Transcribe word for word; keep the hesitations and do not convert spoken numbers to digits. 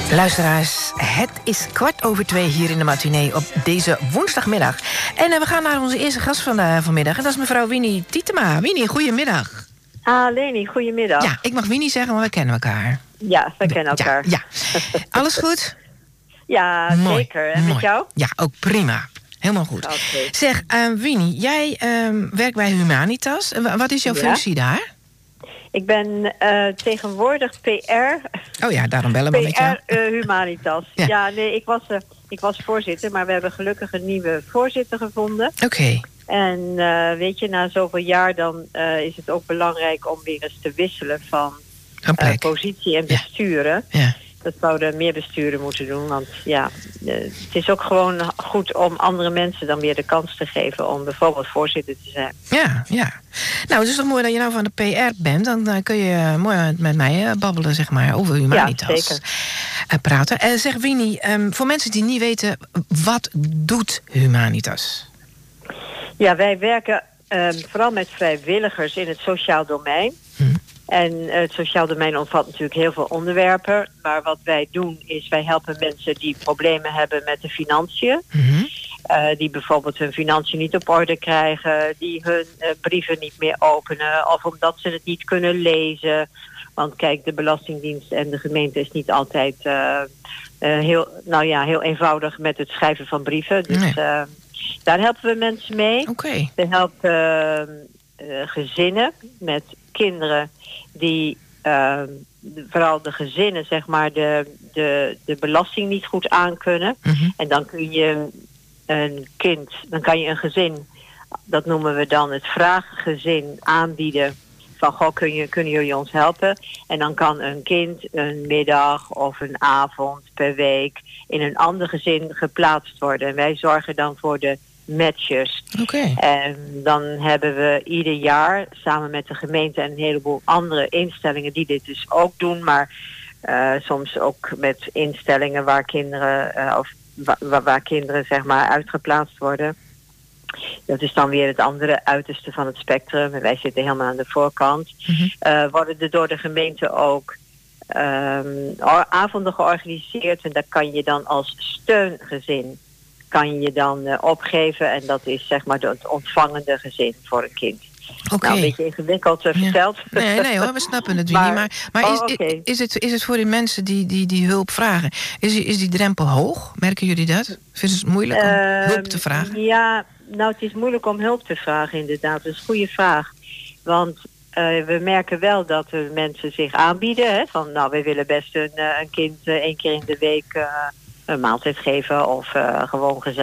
Luisteraars, het is kwart over twee hier in de matinee op deze woensdagmiddag. En uh, we gaan naar onze eerste gast van uh, vanmiddag. En dat is mevrouw Winnie Tietema. Winnie, goedemiddag. Ah, Leni, goedemiddag. Ja, ik mag Winnie zeggen, maar we kennen elkaar. Ja, we kennen elkaar. Ja, ja. Alles goed? Ja, Mooi, zeker. En mooi. met jou? Ja, ook prima. Helemaal goed. Okay. Zeg, uh, Winnie, jij uh, werkt bij Humanitas. Uh, wat is jouw ja. functie daar? Ik ben uh, tegenwoordig P R. Oh ja, daarom bellen we P R, met jou. uh, Humanitas. Ja. ja, nee, ik was, uh, ik was voorzitter, maar we hebben gelukkig een nieuwe voorzitter gevonden. Oké. Okay. En uh, weet je, na zoveel jaar dan uh, is het ook belangrijk om weer eens te wisselen van uh, positie en besturen. Ja. Ja. Dat zouden meer besturen moeten doen. Want ja, uh, het is ook gewoon goed om andere mensen dan weer de kans te geven om bijvoorbeeld voorzitter te zijn. Ja, ja. Nou, het is toch mooi dat je nou van de P R bent. Dan uh, kun je uh, mooi met mij uh, babbelen, zeg maar, over Humanitas. Ja, zeker. Uh, praten. Uh, zeg Winnie, um, voor mensen die niet weten, wat doet Humanitas? Ja, wij werken um, vooral met vrijwilligers in het sociaal domein. Hm. En het sociaal domein omvat natuurlijk heel veel onderwerpen. Maar wat wij doen is, wij helpen mensen die problemen hebben met de financiën. Mm-hmm. Uh, die bijvoorbeeld hun financiën niet op orde krijgen. Die hun uh, brieven niet meer openen. Of omdat ze het niet kunnen lezen. Want kijk, de Belastingdienst en de gemeente is niet altijd uh, uh, heel, nou ja, heel eenvoudig met het schrijven van brieven. Dus nee. uh, daar helpen we mensen mee. Okay. We helpen uh, uh, gezinnen met kinderen die uh, vooral de gezinnen, zeg maar, de, de, de belasting niet goed aankunnen. Mm-hmm. En dan kun je een kind, dan kan je een gezin, dat noemen we dan het vraaggezin, aanbieden. Van, goh, kun je, kunnen jullie ons helpen? En dan kan een kind een middag of een avond per week in een ander gezin geplaatst worden. En wij zorgen dan voor de matches. Okay. En dan hebben we ieder jaar samen met de gemeente en een heleboel andere instellingen die dit dus ook doen, maar uh, soms ook met instellingen waar kinderen uh, of wa- waar kinderen zeg maar uitgeplaatst worden. Dat is dan weer het andere uiterste van het spectrum. En wij zitten helemaal aan de voorkant. Mm-hmm. Uh, worden er door de gemeente ook um, avonden georganiseerd en daar kan je dan als steungezin kan je dan uh, opgeven. En dat is zeg maar het ontvangende gezin voor een kind. Okay. Nou, een beetje ingewikkeld uh, ja. verteld. Nee, nee hoor, we snappen het, Winnie. Maar, maar, maar oh, is, okay. is, het, is het voor die mensen die, die, die hulp vragen, is, is die drempel hoog? Merken jullie dat? Vinden ze het moeilijk om uh, hulp te vragen? Ja, nou het is moeilijk om hulp te vragen inderdaad. Dat is een goede vraag. Want uh, we merken wel dat de mensen zich aanbieden. Hè, van nou, we willen best een, uh, een kind uh, één keer in de week uh, een maaltijd geven of uh, gewoon gezellig